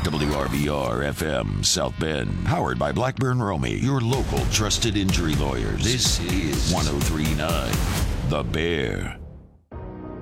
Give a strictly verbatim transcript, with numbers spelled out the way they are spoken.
W R V R F M South Bend, powered by Blackburn Romy, your local trusted injury lawyers. This is one oh three point nine The Bear.